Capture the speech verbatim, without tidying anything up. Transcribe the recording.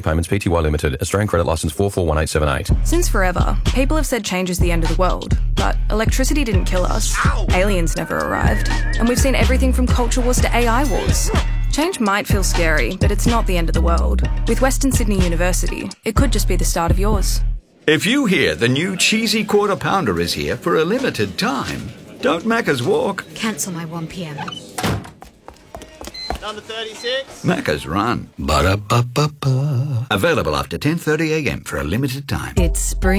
Payments Pty Limited, Australian Credit Licence four four one eight seven eight. Since forever, people have said change is the end of the world. But electricity didn't kill us. Ow. Aliens never arrived. And we've seen everything from culture wars to A I wars. Change might feel scary, but it's not the end of the world. With Western Sydney University, it could just be the start of yours. If you hear the new cheesy quarter pounder is here for a limited time, don't Macca's walk. Cancel my one p.m. Number thirty-six. Macca's run. Ba-da-ba-ba-ba. Available after ten thirty a m for a limited time. It's spring.